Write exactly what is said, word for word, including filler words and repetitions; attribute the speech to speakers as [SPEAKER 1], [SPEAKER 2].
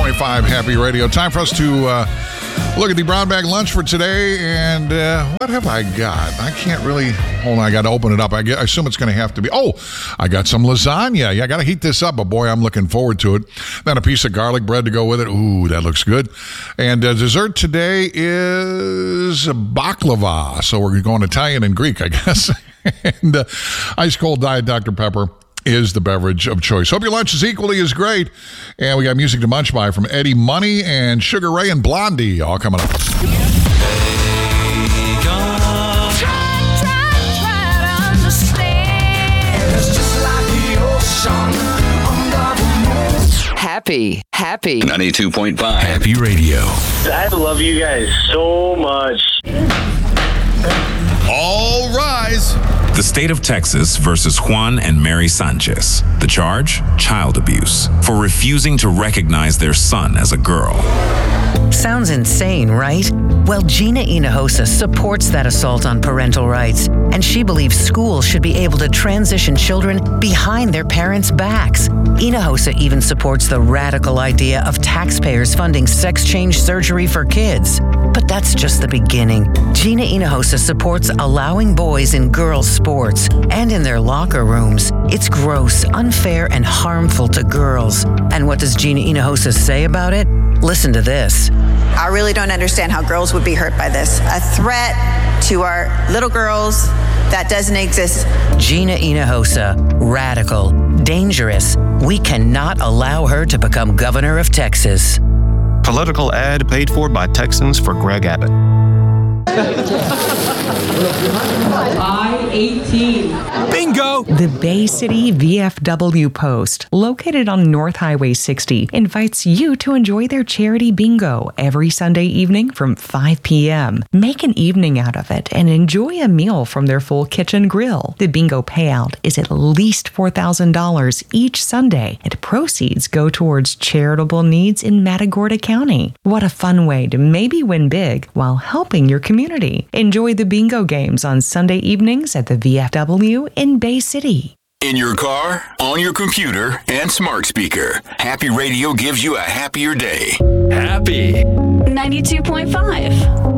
[SPEAKER 1] point five Happy Radio. Time for us to uh, look at the brown bag lunch for today. And uh, what have I got? I can't really... Hold on, I got to open it up. I, get, I assume it's going to have to be... Oh, I got some lasagna. Yeah, I got to heat this up, but boy, I'm looking forward to it. Then a piece of garlic bread to go with it. Ooh, that looks good. And uh, dessert today is baklava. So we're going Italian and Greek, I guess. and uh, ice cold Diet Doctor Pepper is the beverage of choice. Hope your lunch is equally as great. And we got music to munch by from Eddie Money and Sugar Ray and Blondie, all coming up.
[SPEAKER 2] Happy, happy.
[SPEAKER 3] ninety-two point five Happy Radio.
[SPEAKER 4] I love you guys so much.
[SPEAKER 1] All rise.
[SPEAKER 5] The state of Texas versus Juan and Mary Sanchez. The charge? Child abuse for refusing to recognize their son as a girl.
[SPEAKER 2] Sounds insane, right? Well, Gina Hinojosa supports that assault on parental rights, and she believes schools should be able to transition children behind their parents' backs. Hinojosa even supports the radical idea of taxpayers funding sex change surgery for kids. But that's just the beginning. Gina Hinojosa supports allowing boys in girls' sports and in their locker rooms. It's gross, unfair, and harmful to girls. And what does Gina Hinojosa say about it? Listen to this.
[SPEAKER 6] I really don't understand how girls would be hurt by this. A threat to our little girls that doesn't exist.
[SPEAKER 2] Gina Hinojosa, radical, dangerous. We cannot allow her to become governor of Texas.
[SPEAKER 7] Political ad paid for by Texans for Greg Abbott.
[SPEAKER 8] I eighteen.
[SPEAKER 9] Bingo!
[SPEAKER 10] The Bay City V F W Post, located on North Highway sixty, invites you to enjoy their charity bingo every Sunday evening from five p.m. Make an evening out of it and enjoy a meal from their full kitchen grill. The bingo payout is at least four thousand dollars each Sunday, and proceeds go towards charitable needs in Matagorda County. What a fun way to maybe win big while helping your community. Enjoy the bingo games on Sunday evenings at the V F W in Bay City.
[SPEAKER 3] In your car, on your computer, and smart speaker, Happy Radio gives you a happier day.
[SPEAKER 9] Happy.
[SPEAKER 11] ninety-two point five